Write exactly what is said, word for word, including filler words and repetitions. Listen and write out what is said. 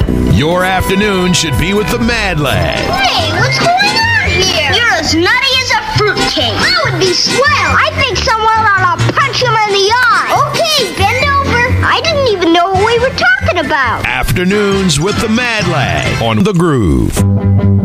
Your afternoon should be with the Mad Lad. Hey, what's going on here? You're as nutty as a fruitcake. That would be swell. I think someone ought to punch him in the eye. Okay, bend over. I didn't even know what we were talking about. Afternoons with the Mad Lad on The Groove.